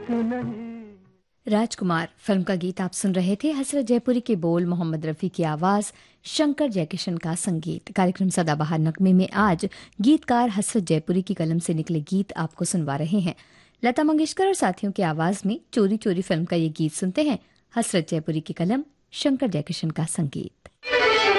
राजकुमार film का गीत आप सुन रहे थे। हसरत जयपुरी के बोल, मोहम्मद रफ़ी की आवाज, शंकर जयकिशन का संगीत। कार्यक्रम सदाबहार नगमे में आज गीतकार हसरत जयपुरी की कलम से निकले गीत आपको सुनवा रहे हैं। लता मंगेशकर और साथियों की आवाज में चोरी चोरी फिल्म का ये गीत सुनते हैं। हसरत जयपुरी की कलम, शंकर जयकिशन का संगीत।